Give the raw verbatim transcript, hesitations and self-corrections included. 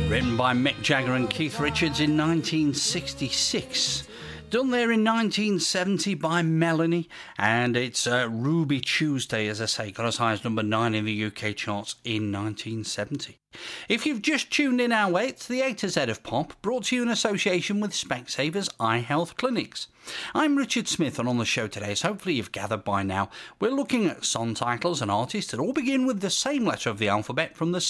Written by Mick Jagger and Keith Richards in nineteen sixty-six. Done there in nineteen seventy by Melanie, and it's uh, Ruby Tuesday, as I say, got as high as number nine in the U K charts in nineteen seventy. If you've just tuned in our way, it's the A to Z of Pop, brought to you in association with Specsavers Eye Health Clinics. I'm Richard Smith, and on the show today, as hopefully you've gathered by now, we're looking at song titles and artists that all begin with the same letter of the alphabet from the